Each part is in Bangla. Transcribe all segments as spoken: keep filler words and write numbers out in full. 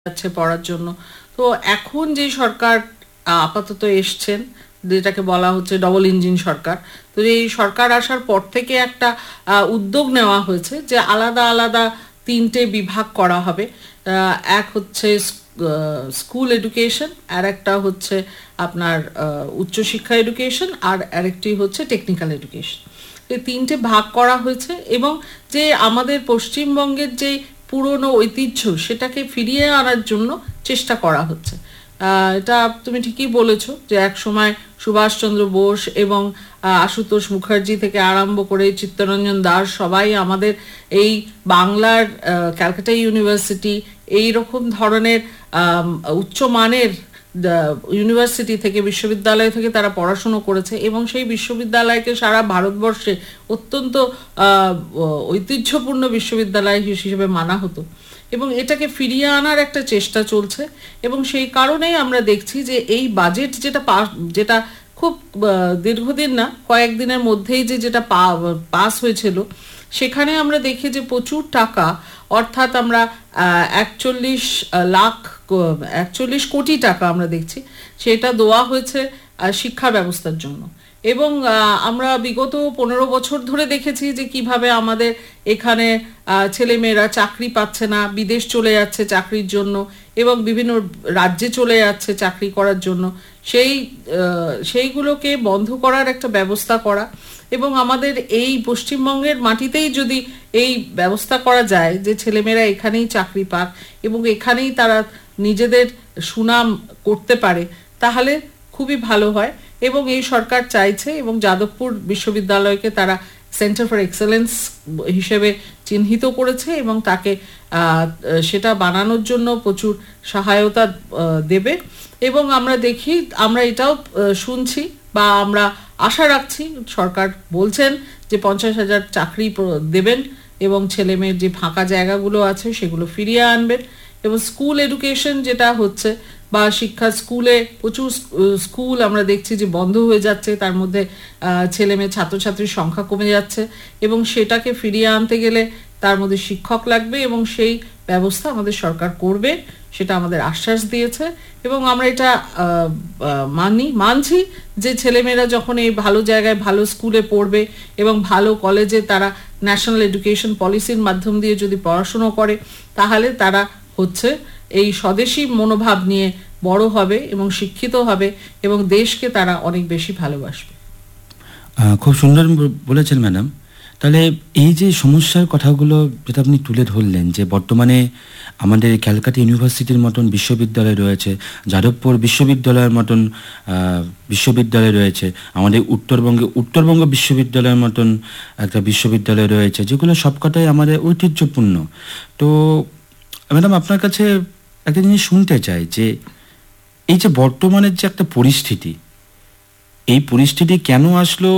যাচ্ছে পড়ার জন্য। তো এখন যে সরকার আপাতত এসছেন, যেটাকে বলা হচ্ছে ডবল ইঞ্জিন সরকার, তো এই সরকার আসার পর থেকে একটা উদ্যোগ নেওয়া হয়েছে যে আলাদা আলাদা তিনটে বিভাগ করা হবে। এক হচ্ছে স্কুল এডুকেশন, আর একটা হচ্ছে আপনার উচ্চশিক্ষা এডুকেশন, আর আরেকটি হচ্ছে টেকনিক্যাল এডুকেশন। এই তিনটে ভাগ করা হয়েছে এবং যে আমাদের পশ্চিমবঙ্গের যে পুরনো ঐতিহ্য সেটাকে ফিরিয়ে আনার জন্য চেষ্টা করা হচ্ছে। এটা তুমি ঠিকই বলেছ যে এক সময় সুভাষচন্দ্র বোস এবং আশুতোষ মুখার্জি থেকে আরম্ভ করে চিত্তরঞ্জন দাস সবাই আমাদের এই বাংলার ক্যালকাটা ইউনিভার্সিটি এই রকম ধরনের উচ্চমানের ইউনিভার্সিটি থেকে বিশ্ববিদ্যালয় থেকে তারা পড়াশুনো করেছে এবং সেই বিশ্ববিদ্যালয়কে সারা ভারতবর্ষে অত্যন্ত ঐতিহ্যপূর্ণ বিশ্ববিদ্যালয় হিসেবে মানা হতো এবং এটাকে ফিরিয়ে আনার একটা চেষ্টা চলছে। এবং সেই কারণেই আমরা দেখছি যে এই বাজেট যেটা পাস যেটা খুব দীর্ঘদিন না, কয়েকদিনের মধ্যেই যে যেটা পাস হয়েছিল, সেখানে আমরা দেখি যে প্রচুর টাকা, অর্থাৎ আমরা একচল্লিশ লাখ একচল্লিশ কোটি টাকা আমরা দেখছি সেটা দেওয়া হয়েছে শিক্ষা ব্যবস্থার জন্য। এবং আমরা বিগত পনেরো বছর ধরে দেখেছি যে কিভাবে আমাদের এখানে ছেলেমেয়েরা চাকরি পাচ্ছে না, বিদেশ চলে যাচ্ছে চাকরির জন্য এবং বিভিন্ন রাজ্যে চলে যাচ্ছে চাকরি করার জন্য। সেই সেইগুলোকে বন্ধ করার একটা ব্যবস্থা করা এবং আমাদের এই পশ্চিমবঙ্গের মাটিতেই যদি এই ব্যবস্থা করা যায় যে ছেলেমেয়েরা এখানেই চাকরি পাক এবং এখানেই তারা নিজেদের সুনাম করতে পারে, তাহলে খুবই ভালো হয়। এবং এই সরকার চাইছে এবং যাদবপুর বিশ্ববিদ্যালয়কে তারা সেন্টার ফর এক্সেলেন্স হিসেবে চিহ্নিত করেছে এবং তাকে সেটা বানানোর জন্য প্রচুর সহায়তা দেবে। এবং আমরা দেখি, আমরা এটাও শুনছি বা আমরা আশা রাখছি, সরকার বলছেন যে পঞ্চাশ হাজার চাকরি দেবেন এবং ছেলেমেয়ের যে ফাঁকা জায়গাগুলো আছে সেগুলো ফিরিয়ে আনবেন। এবং স্কুল এডুকেশন যেটা হচ্ছে বা শিক্ষা, স্কুলে প্রচুর স্কুল আমরা দেখছি যে বন্ধ হয়ে যাচ্ছে, তার মধ্যে ছেলে মেয়ে ছাত্রছাত্রীর সংখ্যা কমে যাচ্ছে এবং সেটাকে ফিরিয়ে আনতে গেলে তার মধ্যে শিক্ষক লাগবে এবং সেই ব্যবস্থা আমাদের সরকার করবে, সেটা আমাদের আশ্বাস দিয়েছে। এবং আমরা এটা মানি মানছি যে ছেলেমেয়েরা যখন এই ভালো জায়গায় ভালো স্কুলে পড়বে এবং ভালো কলেজে তারা ন্যাশনাল এডুকেশন পলিসির মাধ্যম দিয়ে যদি পড়াশুনো করে, তাহলে তারা হচ্ছে এই স্বদেশী মনোভাব নিয়ে বড় হবে এবং শিক্ষিত হবে এবং দেশকে তারা অনেক বেশি ভালোবাসবে। খুব সুন্দর বলেছেন ম্যাডাম। তাহলে এই যে সমস্যার কথাগুলো যেটা আপনি তুলে ধরলেন, যে বর্তমানে আমাদের ক্যালকাটা ইউনিভার্সিটির মতন বিশ্ববিদ্যালয় রয়েছে, যাদবপুর বিশ্ববিদ্যালয়ের মতন বিশ্ববিদ্যালয় রয়েছে, আমাদের উত্তরবঙ্গে উত্তরবঙ্গ বিশ্ববিদ্যালয়ের মতন একটা বিশ্ববিদ্যালয় রয়েছে, যেগুলো সবকটাই আমাদের ঐতিহ্যপূর্ণ। তো ম্যাডাম, আপনার কাছে একটা জিনিস শুনতে চাই যে এই যে বর্তমানের যে একটা পরিস্থিতি, এই পরিস্থিতি কেন আসলো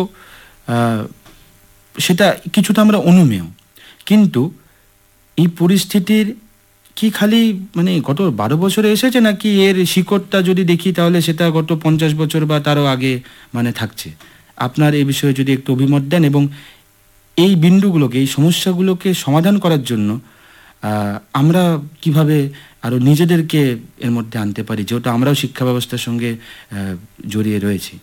সেটা কিছুটা আমরা অনুমেয়, কিন্তু এই পরিস্থিতির কি খালি মানে গত বারো বছরে এসেছে, নাকি এর শিকড়টা যদি দেখি তাহলে সেটা গত পঞ্চাশ বছর বা তারও আগে মানে থাকছে? আপনার এই বিষয়ে যদি একটু অভিমত দেন এবং এই বিন্দুগুলোকে, এই সমস্যাগুলোকে সমাধান করার জন্য আমরা কিভাবে আরো নিজেদেরকে এর মধ্যে আনতে পারি, যেহেতু আমরাও শিক্ষা ব্যবস্থার সঙ্গে জড়িয়ে রয়েছি।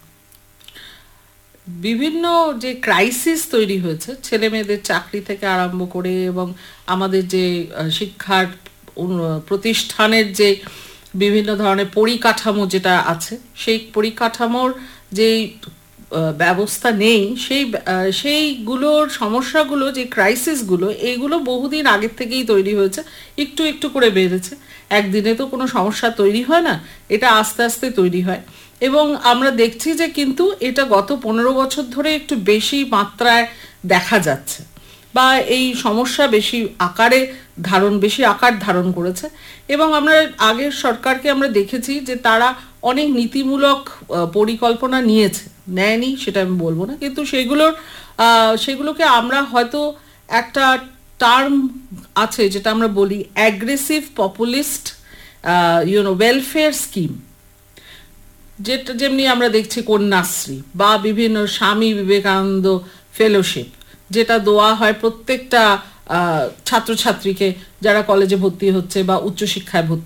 বিভিন্ন যে ক্রাইসিস তৈরি হয়েছে ছেলে মেয়েদের চাকরি থেকে আরম্ভ করে এবং আমাদের যে শিক্ষার প্রতিষ্ঠানের যে বিভিন্ন ধরনের পরিকাঠামো যেটা আছে, সেই পরিকাঠামোর যে ব্যবস্থা নেই, সেই সেইগুলোর সমস্যাগুলো, যে ক্রাইসিসগুলো, এইগুলো বহুদিন আগের থেকেই তৈরি হয়েছে, একটু একটু করে বেড়েছে। একদিনে তো কোনো সমস্যা তৈরি হয় না, এটা আস্তে আস্তে তৈরি হয়। এবং আমরা দেখছি যে কিন্তু এটা গত পনেরো বছর ধরে একটু বেশি মাত্রায় দেখা যাচ্ছে বা এই সমস্যা বেশি আকারে ধারণ বেশি আকার ধারণ করেছে। এবং আমরা আগের সরকারকে আমরা দেখেছি যে তারা অনেক নীতিমূলক পরিকল্পনা নিয়েছে, নেয়নি সেটা আমি বলবো না, কিন্তু সেগুলোর সেগুলোকে আমরা হয়তো একটা টার্ম আছে যেটা আমরা বলি aggressive populist YONO welfare scheme, যেটা যেমনি আমরা দেখছি কন্যাশ্রী বা বিভিন্ন স্বামী বিবেকানন্দ ফেলোশিপ, যেটা দেওয়া হয় প্রত্যেকটা ছাত্রছাত্রীকে যারা কলেজে ভর্তি হচ্ছে বা উচ্চশিক্ষায় ভর্তি